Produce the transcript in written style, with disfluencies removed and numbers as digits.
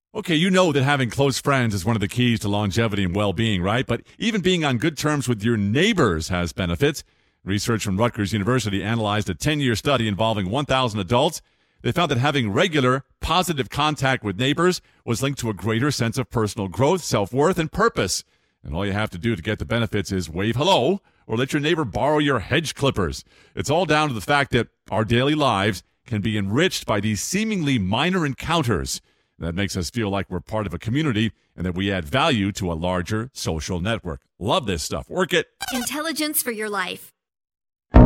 Okay, you know that having close friends is one of the keys to longevity and well-being, right? But even being on good terms with your neighbors has benefits. Research from Rutgers University analyzed a 10-year study involving 1,000 adults. They found that having regular, positive contact with neighbors was linked to a greater sense of personal growth, self-worth, and purpose. And all you have to do to get the benefits is wave hello or let your neighbor borrow your hedge clippers. It's all down to the fact that our daily lives can be enriched by these seemingly minor encounters. That makes us feel like we're part of a community and that we add value to a larger social network. Love this stuff. Work it. Intelligence for your life.